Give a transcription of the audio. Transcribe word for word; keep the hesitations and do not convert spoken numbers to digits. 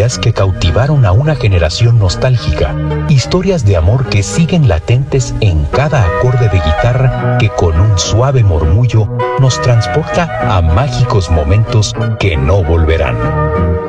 melodías que cautivaron a una generación nostálgica, historias de amor que siguen latentes en cada acorde de guitarra que con un suave murmullo nos transporta a mágicos momentos que no volverán.